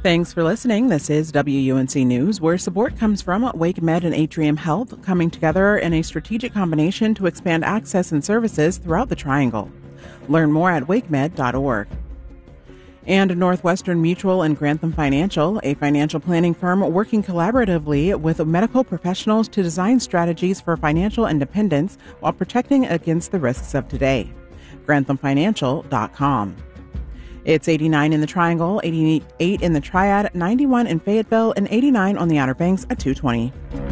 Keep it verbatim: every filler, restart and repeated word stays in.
Thanks for listening. This is W U N C News, where support comes from WakeMed and Atrium Health, coming together in a strategic combination to expand access and services throughout the Triangle. Learn more at wakemed dot org. And Northwestern Mutual and Grantham Financial, a financial planning firm working collaboratively with medical professionals to design strategies for financial independence while protecting against the risks of today. grantham financial dot com. It's eighty-nine in the Triangle, eighty-eight in the Triad, ninety-one in Fayetteville, and eighty-nine on the Outer Banks at two twenty.